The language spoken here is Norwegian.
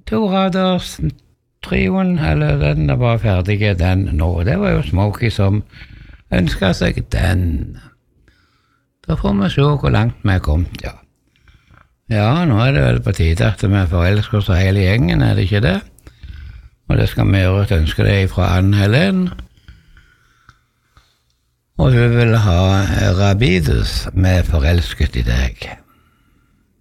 2 raders trioen, eller den var ferdig, den nå. Det var jo Smokey som ønsket seg den. Da får vi se hvor langt vi er kommet, ja. Ja, nå er det vel på tide at vi forelsker oss hele gjengen, er det ikke det? Og det skal vi gjøre et ønske deg fra Ann-Helen. Og hun vil ha Rabides med Forelsket i deg.